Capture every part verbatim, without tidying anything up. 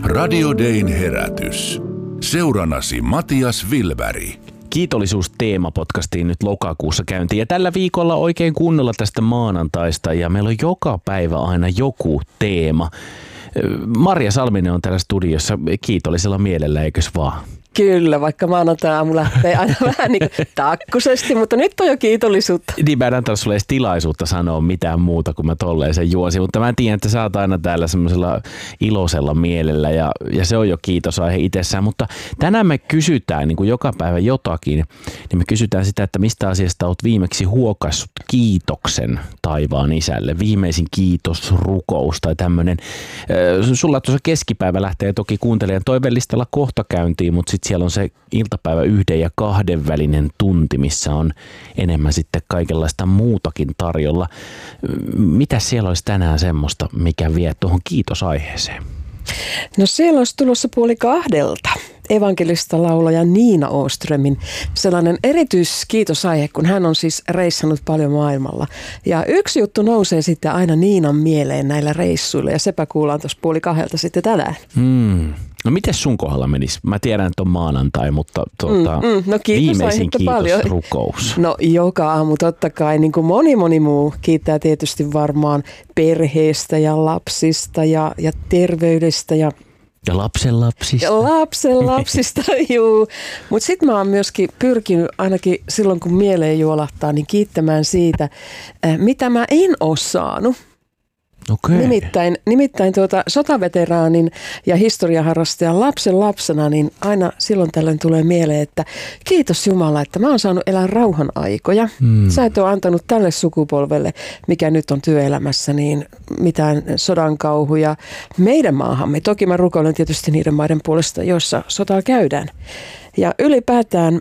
Radio Dayn herätys. Seurannasi Matias Wilberg. Kiitollisuusteema podcastiin nyt lokakuussa käyntiin ja tällä viikolla oikein kunnolla tästä maanantaista ja meillä on joka päivä aina joku teema. Marja Salminen on täällä studiossa kiitollisella mielellä, eikös vaan? Kyllä, vaikka maanantai-aamu lähtee aina vähän niin kuin takkusesti, mutta nyt on jo kiitollisuutta. Niin mä en antaa sulle edes tilaisuutta sanoa mitään muuta kuin mä tolleen sen juosin, mutta mä tiedän, että sä oot aina täällä semmoisella iloisella mielellä ja, ja se on jo kiitosaihe itsessään, mutta tänään me kysytään niin kuin joka päivä jotakin, niin me kysytään sitä, että mistä asiasta oot viimeksi huokassut kiitoksen taivaan isälle, viimeisin kiitosrukous tai tämmöinen. Sulla tuossa keskipäivä lähtee toki kuuntelijan toivellistalla kohta käyntiin, mutta sitten siellä on se iltapäivä yhden ja kahden välinen tunti, missä on enemmän sitten kaikenlaista muutakin tarjolla. Mitä siellä olisi tänään semmoista, mikä vie tuohon kiitosaiheeseen? No siellä olisi tulossa puoli kahdelta evankelista laulaja Nina Åströmin sellainen erityiskiitosaihe, kun hän on siis reissannut paljon maailmalla. Ja yksi juttu nousee sitten aina Niinan mieleen näillä reissuilla ja sepä kuullaan tuossa puoli kahdelta sitten tänään. Hmm. No miten sun kohdalla menisi? Mä tiedän, että on maanantai, mutta tuota, mm, mm, no viimeisin kiitosrukous. No joka aamu totta kai, niin kuin moni moni muu kiittää tietysti varmaan perheestä ja lapsista ja, ja terveydestä ja Ja lapsen lapsista. Ja lapsen lapsista, juu. Mutta sitten mä oon myöskin pyrkinyt ainakin silloin, kun mieleen juolahtaa, niin kiittämään siitä, mitä mä en ole saanut. Okay. Nimittäin, nimittäin tuota sotaveteraanin ja historiaharrastajan lapsen lapsena, niin aina silloin tällöin tulee mieleen, että kiitos Jumala, että mä oon saanut elää rauhan aikoja. Hmm. Sä et ole antanut tälle sukupolvelle, mikä nyt on työelämässä, niin mitään sodan kauhuja meidän maahamme. Toki mä rukoilen tietysti niiden maiden puolesta, joissa sotaa käydään. Ja ylipäätään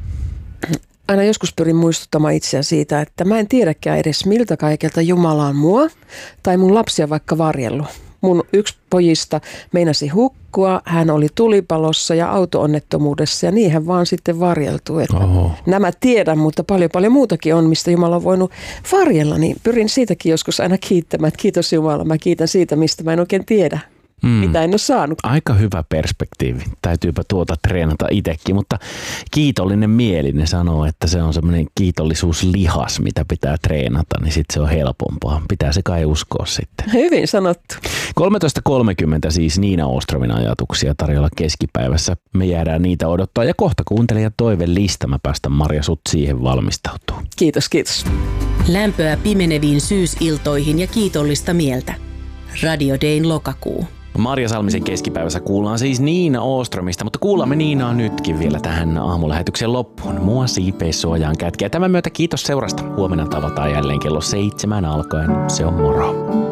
aina joskus pyrin muistuttamaan itseä siitä, että mä en tiedäkään edes miltä kaikelta Jumala on mua tai mun lapsia vaikka varjellut. Mun yksi pojista meinasi hukkua, hän oli tulipalossa ja auto-onnettomuudessa ja niin hän vaan sitten varjeltuu. Että nämä tiedän, mutta paljon paljon muutakin on, mistä Jumala on voinut varjella, niin pyrin siitäkin joskus aina kiittämään, että kiitos Jumala, mä kiitän siitä, mistä mä en oikein tiedä. Mm. Mitä en ole saanut. Aika hyvä perspektiivi. Täytyypä tuota treenata itsekin, mutta kiitollinen mieli, ne sanoo, että se on semmoinen kiitollisuuslihas, mitä pitää treenata, niin sitten se on helpompaa. Pitää se kai uskoa sitten. Hyvin sanottu. kolmetoista kolmekymmentä siis Nina Åströmin ajatuksia tarjolla keskipäivässä. Me jäädään niitä odottaa ja kohta kuuntelijan toivelista. Mä päästän Marja sut siihen valmistautuu. Kiitos, kiitos. Lämpöä pimeneviin syysiltoihin ja kiitollista mieltä. Radio Dayn lokakuu. Marja Salmisen keskipäivässä kuullaan siis Nina Åströmistä, mutta kuullamme Niinaa nytkin vielä tähän aamulähetyksen loppuun. Mua siipeissuojaan kätkeä. Tämän myötä kiitos seurasta. Huomenna tavataan jälleen kello seitsemän alkaen. Se on moro.